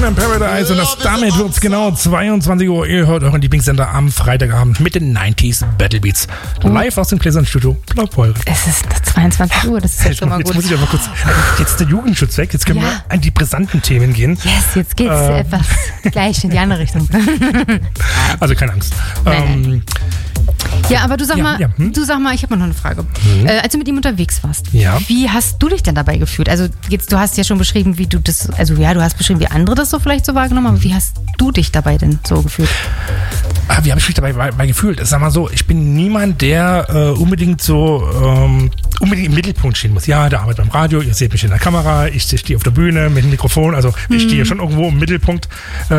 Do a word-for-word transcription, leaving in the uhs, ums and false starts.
Migration in Paradise und das, damit wird's genau zweiundzwanzig Uhr. Ihr hört euren Lieblingssender am Freitagabend mit den neunziger Battle Beats. Live aus dem Gläsern-Studio Blaupeuren. Es ist zweiundzwanzig Uhr, das ist ja schon mal jetzt gut. Jetzt muss ich aber kurz, jetzt ist der Jugendschutz weg, jetzt können Ja. wir an die brisanten Themen gehen. Yes, jetzt geht's Ähm. etwas gleich in die andere Richtung. Also keine Angst. Nein, ähm, nein. Ja, aber du sag Ja, mal, ja, hm? du sag mal, ich habe mal noch eine Frage. Mhm. Äh, als du mit ihm unterwegs warst, Ja. wie hast du dich denn dabei gefühlt? Also jetzt, du hast ja schon beschrieben, wie du das, also ja, du hast beschrieben, wie andere das so vielleicht so wahrgenommen haben, aber wie hast du dich dabei denn so gefühlt? Ah, wie habe ich mich dabei, dabei gefühlt? Sag mal so, ich bin niemand, der äh, unbedingt so ähm, unbedingt im Mittelpunkt stehen muss. Ja, der arbeitet beim Radio, ihr seht mich in der Kamera, ich stehe auf der Bühne mit dem Mikrofon, also ich stehe schon irgendwo im Mittelpunkt. Äh,